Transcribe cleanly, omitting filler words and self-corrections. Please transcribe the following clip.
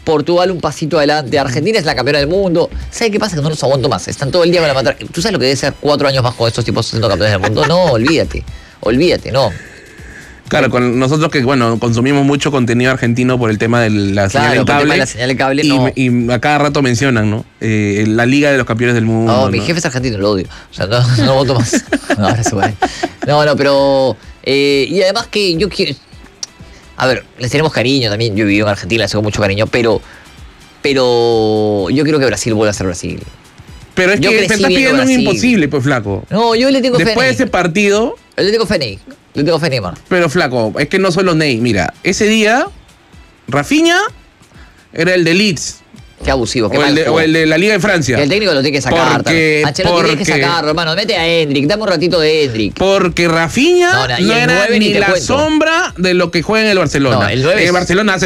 Portugal un pasito adelante, Argentina es la campeona del mundo. ¿Sabes qué pasa? Que no los aguanto más. Están todo el día con la matraca. ¿Tú sabes lo que debe ser 4 años más con estos tipos siendo campeones del mundo? No, olvídate, no. Claro, con nosotros que, bueno, consumimos mucho contenido argentino por el tema de la señal en cable. La señal en cable, no. Y a cada rato mencionan, ¿no? La Liga de los Campeones del Mundo. No, mi jefe es argentino, lo odio. O sea, no voto más. No, ahora se puede. No, pero... y además que yo quiero... A ver, les tenemos cariño también. Yo he vivido en Argentina, les tengo mucho cariño, pero yo quiero que Brasil vuelva a ser Brasil. Pero es que te estás pidiendo un imposible, pues, flaco. No, yo le tengo fe. Después de ese partido... Yo le tengo fe, Neymar. Pero, flaco, es que no solo Ney. Mira, ese día, Rafinha era el de Leeds. Qué abusivo, qué o el de la Liga de Francia. El técnico lo tiene que sacar. Ancelotti tiene que sacarlo, hermano. Mete a Endrick, dame un ratito de Endrick. Porque Rafinha no era ni la sombra de lo que juega en el Barcelona. No, el 9 en el Barcelona hace